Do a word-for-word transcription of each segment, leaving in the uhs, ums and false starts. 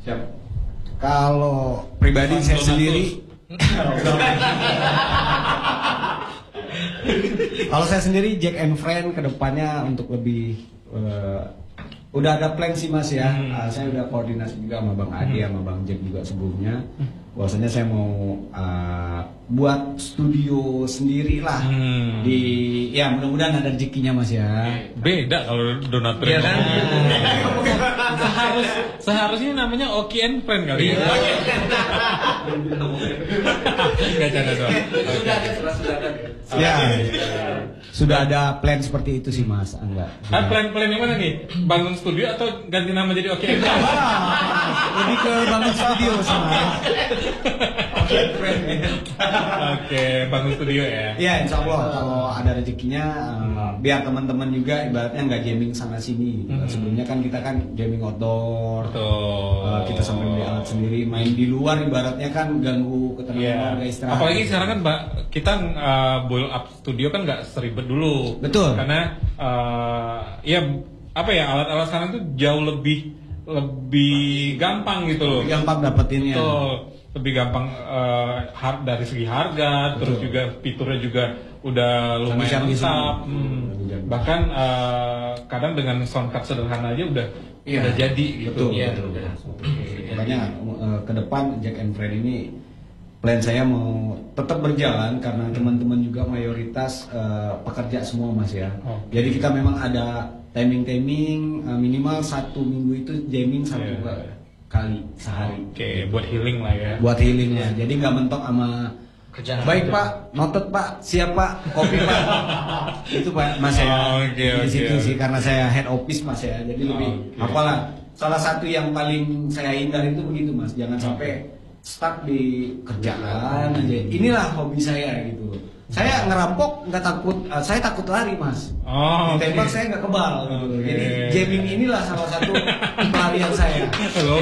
Siap. Kalau pribadi saya sendiri, kalau saya sendiri Jack and Friend kedepannya untuk lebih uh, udah ada plan sih Mas ya. Hmm. Uh, saya udah koordinasi juga sama Bang Adi, hmm. sama Bang Jack juga sebelumnya. Bahwasanya saya mau uh, buat studio sendiri lah. Hmm. Di ya mudah-mudahan ada rezekinya Mas ya. Beda kalau donatur. Iya kan? Seharus, seharusnya namanya Oki and Friend kali ya. Enggak canda doang. Sudah ada, sudah ada. Ya. Sudah ada plan seperti itu sih Mas, enggak. Ah, plan-plan yang mana nih? Bangun studio atau ganti nama jadi Oki and Friend? Lebih ke bangun studio sih Mas. Oki and Friend. Oke, bangun studio ya. Iya, insya Allah kalau ada rezekinya uh, biar teman-teman juga ibaratnya nggak jamming sana sini. Hmm. Sebelumnya kan kita kan jamming outdoor. Uh, kita sampai beli alat sendiri, main di luar ibaratnya kan ganggu ketenangan yeah. warga istirahat. Apalagi sekarang kan Mbak, kita uh, build up studio kan nggak seribet dulu. Betul. Karena uh, ya apa ya alat-alat sekarang tuh jauh lebih lebih gampang gitu loh. Lebih gampang dapetinnya. Betul. Lebih gampang uh, har- dari segi harga, betul. Terus juga fiturnya juga udah lumayan lengkap. Hmm. Bahkan uh, kadang dengan sound card sederhana aja udah ya. udah jadi gitu. Betul. Ya. betul, betul. Okay. Makanya uh, ke depan Jack and Friend ini plan saya mau tetap berjalan karena teman-teman juga mayoritas uh, pekerja semua Mas ya. Okay. Jadi kita memang ada timing-timing uh, minimal satu minggu itu jamming satu yeah. kali sehari. Oke, okay, buat healing lah ya. Buat healing ya. Jadi nggak mentok sama kerjaan. Baik aja. Pak, notet Pak, siap Pak, kopi Pak. Itu Pak Mas ya. Oh, okay, di situ okay. sih karena saya head office Mas ya. Jadi oh, lebih okay. apalah. Salah satu yang paling saya hindari itu begitu Mas. Jangan sampai stuck di kerjaan aja. Inilah hobi saya gitu. Saya ngerampok nggak takut, uh, saya takut lari Mas. Oh, ditembak okay. saya nggak kebal gitu. Okay. Jadi jamming inilah salah satu pelarian saya. Loh,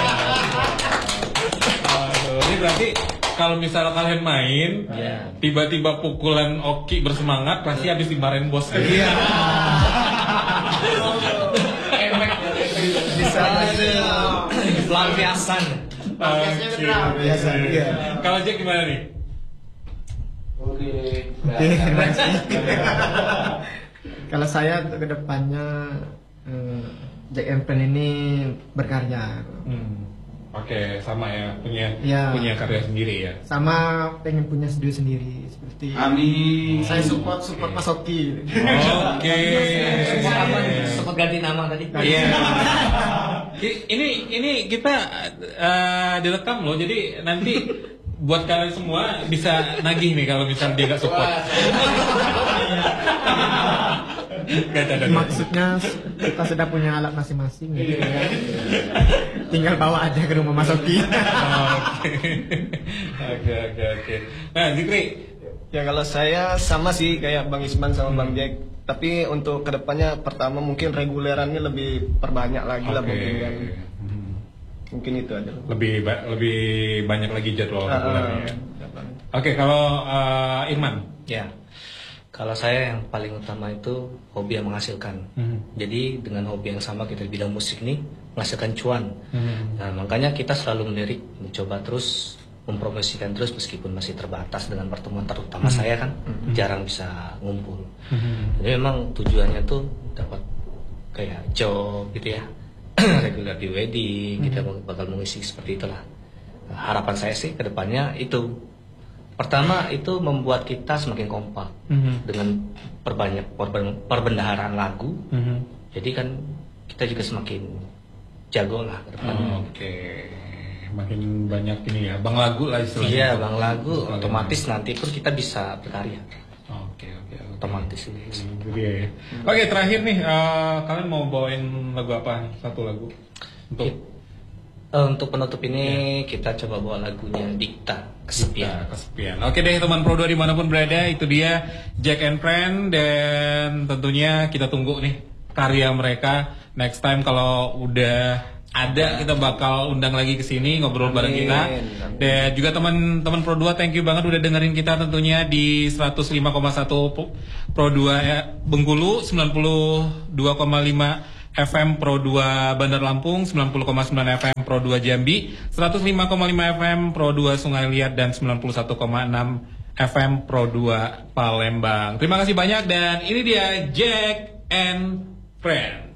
Aduh, ini berarti kalau misalnya kalian main, yeah. tiba-tiba pukulan Oki bersemangat, pasti habis dimarahin bos. Iya. Efek bisa pelampiasan. Pelampiasannya biasa. Iya. Kalau Jack gimana nih? Oke. Kalau saya untuk kedepannya eh, Jack and Friend ini berkarya. Hmm. Oke, okay, sama ya punya ya. punya karya sendiri ya. Sama pengen punya studio sendiri seperti. Amin. Saya support support okay. Mas Oki. Oke. Okay. Support apa nih? Support ganti nama tadi. Iya. Ini ini kita uh, direkam loh, jadi nanti buat kalian semua bisa nagih nih kalau misal dia nggak support. Maksudnya kita sudah punya alat masing-masing gitu ya. Tinggal bawa aja ke rumah Mas Oki. Oke oke oke. Nah Zikri, ya kalau saya sama sih kayak Bang Isman sama hmm. Bang Jack. Tapi untuk kedepannya pertama mungkin regulerannya lebih perbanyak lagi okay. lah mungkin kan. Hmm. Mungkin itu aja. Lebih ba- lebih banyak lagi jadwal uh, regulernya. Uh, Oke okay, kalau uh, Irman. Ya. Kalau saya yang paling utama itu hobi yang menghasilkan. Hmm. Jadi dengan hobi yang sama kita di bidang musik nih menghasilkan cuan. Hmm. Nah, makanya kita selalu melirik, mencoba terus mempromosikan terus meskipun masih terbatas dengan pertemuan terutama hmm. saya kan hmm. jarang bisa ngumpul. Hmm. Jadi memang tujuannya tuh dapat kayak job gitu ya, regular di wedding, hmm. kita bakal mengisi seperti itulah. Nah, harapan saya sih kedepannya itu. Pertama itu membuat kita semakin kompak mm-hmm. dengan perbanyak perbendaharaan lagu. Mm-hmm. Jadi kan kita juga semakin jago lah ke depannya. Oh, Oke, okay. Makin banyak ini ya, bang lagu lah istilahnya. Iya, bang lagu. Istilahnya. Otomatis nanti pun kita bisa berkarya. Oke, oke, oke. Otomatis ini. Iya. Oke, terakhir nih, uh, kalian mau bawain lagu apa? Satu lagu untuk. Kita, uh, untuk penutup ini yeah. kita coba bawa lagunya Dikta. Kesepian. Kesepian. Oke deh teman Pro dua dimanapun berada, itu dia Jack and Friend, dan tentunya kita tunggu nih karya mereka. Next time kalau udah ada kita bakal undang lagi ke sini ngobrol bareng kita. Dan juga teman-teman Pro dua, thank you banget udah dengerin kita tentunya di seratus lima koma satu Pro dua ya, Bengkulu, sembilan puluh dua koma lima F M Pro dua Bandar Lampung, sembilan puluh koma sembilan F M Pro dua Jambi, seratus lima koma lima F M Pro dua Sungai Liat, dan sembilan puluh satu koma enam F M Pro dua Palembang. Terima kasih banyak, dan ini dia Jack and Friend.